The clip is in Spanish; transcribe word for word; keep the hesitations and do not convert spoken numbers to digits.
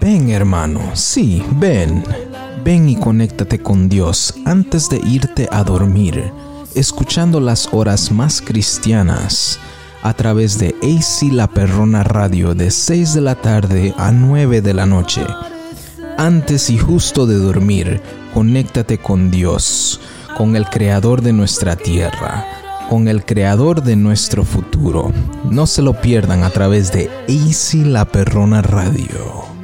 Ven, hermano, sí, ven. Ven y conéctate con Dios antes de irte a dormir, escuchando las horas más cristianas a través de A C La Perrona Radio de seis de la tarde a nueve de la noche. Antes y justo de dormir, conéctate con Dios, con el Creador de nuestra tierra, con el Creador de nuestro futuro. No se lo pierdan a través de A C La Perrona Radio.